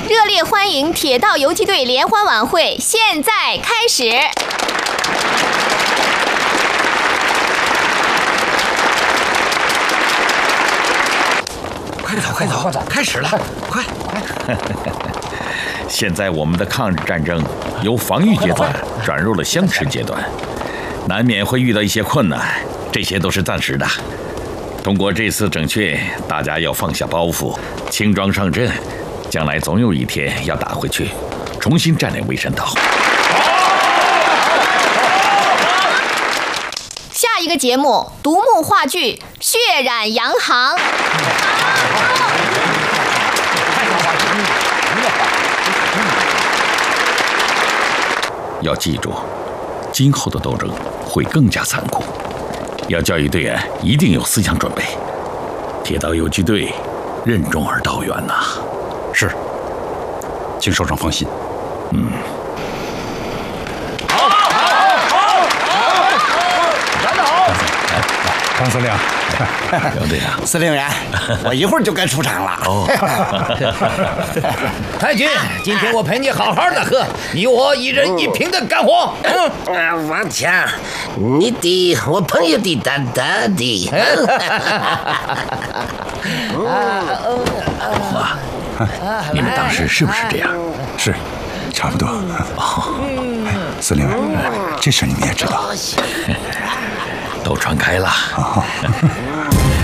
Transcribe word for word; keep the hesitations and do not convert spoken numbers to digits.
热烈欢迎铁道游击队联欢晚会现在开始。 快走快走快走，开始了，快快！ 现在我们的抗日战争由防御阶段转入了相持阶段，难免会遇到一些困难，这些都是暂时的。通过这次整训，大家要放下包袱，轻装上阵，将来总有一天要打回去，重新占领魏山岛。 下一个节目，独幕话剧《血染洋行》。 要记住，今后的斗争会更加残酷，要教育队员一定有思想准备。铁道游击队任重而道远呐、啊。 是，请首长放心。 嗯。 好，好，好，好，站得好。 张司令， 刘队长， 司令员，我一会儿就该出场了。 哦， 太君，今天我陪你好好的喝，你我一人一瓶的干活。 嗯，啊，王强，你的我朋友的大大的。 哇，你们当时是不是这样？ 是，差不多。哦，司令员，这事你们也知道。 都传开了。 哦